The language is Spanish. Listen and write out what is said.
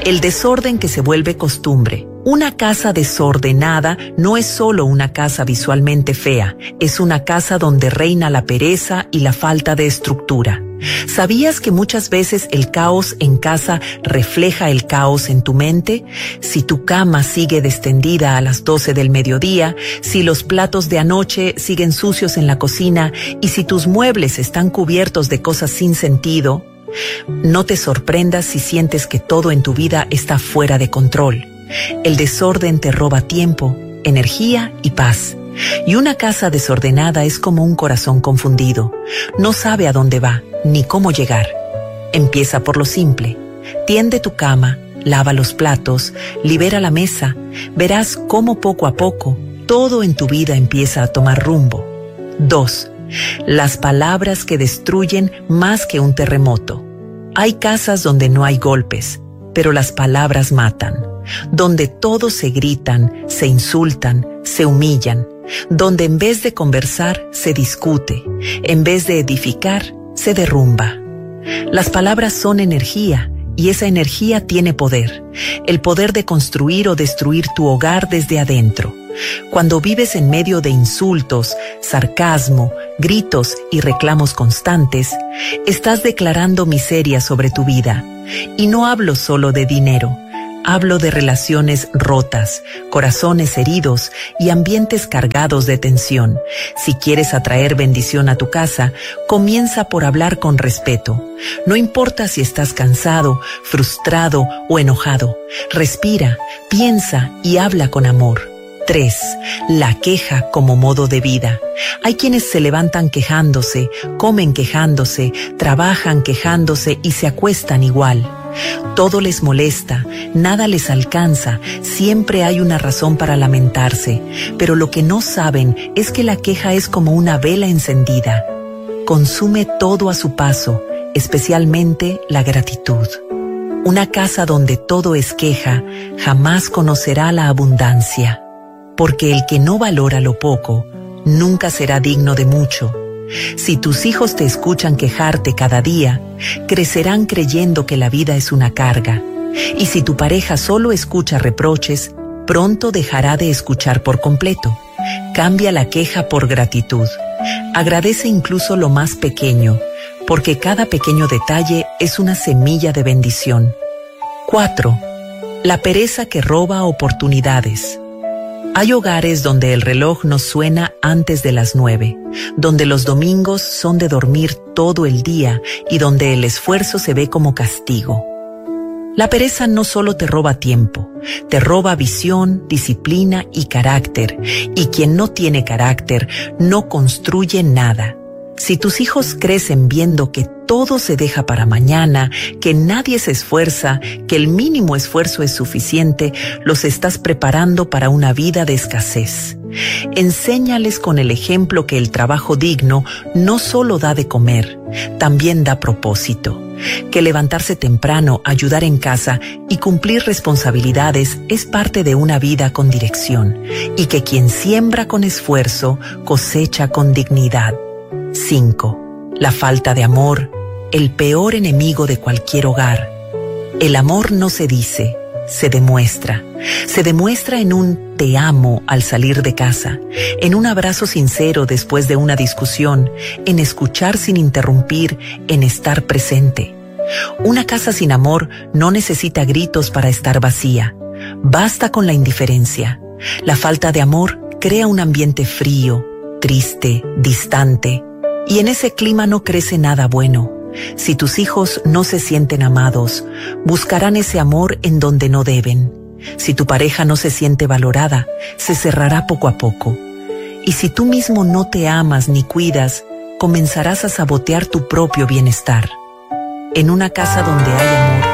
El desorden que se vuelve costumbre. Una casa desordenada no es solo una casa visualmente fea, es una casa donde reina la pereza y la falta de estructura. ¿Sabías que muchas veces el caos en casa refleja el caos en tu mente? Si tu cama sigue destendida a las 12 del mediodía, si los platos de anoche siguen sucios en la cocina y si tus muebles están cubiertos de cosas sin sentido, no te sorprendas si sientes que todo en tu vida está fuera de control. El desorden te roba tiempo, energía y paz. Y una casa desordenada es como un corazón confundido. No sabe a dónde va, ni cómo llegar. Empieza por lo simple. Tiende tu cama, lava los platos, libera la mesa. Verás cómo poco a poco todo en tu vida empieza a tomar rumbo. 2. Las palabras que destruyen más que un terremoto. Hay casas donde no hay golpes, pero las palabras matan. Donde todos se gritan, se insultan, se humillan. Donde en vez de conversar, se discute. En vez de edificar, se derrumba. Las palabras son energía, y esa energía tiene poder. El poder de construir o destruir tu hogar desde adentro. Cuando vives en medio de insultos, sarcasmo, gritos y reclamos constantes, estás declarando miseria sobre tu vida. Y no hablo solo de dinero. Hablo de relaciones rotas, corazones heridos y ambientes cargados de tensión. Si quieres atraer bendición a tu casa, comienza por hablar con respeto. No importa si estás cansado, frustrado o enojado. Respira, piensa y habla con amor. 3. La queja como modo de vida. Hay quienes se levantan quejándose, comen quejándose, trabajan quejándose y se acuestan igual. Todo les molesta, nada les alcanza, siempre hay una razón para lamentarse, pero lo que no saben es que la queja es como una vela encendida. Consume todo a su paso, especialmente la gratitud. Una casa donde todo es queja jamás conocerá la abundancia, porque el que no valora lo poco nunca será digno de mucho. Si tus hijos te escuchan quejarte cada día, crecerán creyendo que la vida es una carga. Y si tu pareja solo escucha reproches, pronto dejará de escuchar por completo. Cambia la queja por gratitud. Agradece incluso lo más pequeño, porque cada pequeño detalle es una semilla de bendición. 4. La pereza que roba oportunidades. Hay hogares donde el reloj no suena antes de las 9, donde los domingos son de dormir todo el día y donde el esfuerzo se ve como castigo. La pereza no solo te roba tiempo, te roba visión, disciplina y carácter, y quien no tiene carácter no construye nada. Si tus hijos crecen viendo que todo se deja para mañana, que nadie se esfuerza, que el mínimo esfuerzo es suficiente, los estás preparando para una vida de escasez. Enséñales con el ejemplo que el trabajo digno no solo da de comer, también da propósito. Que levantarse temprano, ayudar en casa y cumplir responsabilidades es parte de una vida con dirección, y que quien siembra con esfuerzo cosecha con dignidad. 5. La falta de amor, el peor enemigo de cualquier hogar. El amor no se dice, se demuestra. Se demuestra en un te amo al salir de casa, en un abrazo sincero después de una discusión, en escuchar sin interrumpir, en estar presente. Una casa sin amor no necesita gritos para estar vacía. Basta con la indiferencia. La falta de amor crea un ambiente frío, triste, distante. Y en ese clima no crece nada bueno. Si tus hijos no se sienten amados, buscarán ese amor en donde no deben. Si tu pareja no se siente valorada, se cerrará poco a poco. Y si tú mismo no te amas ni cuidas, comenzarás a sabotear tu propio bienestar. En una casa donde hay amor,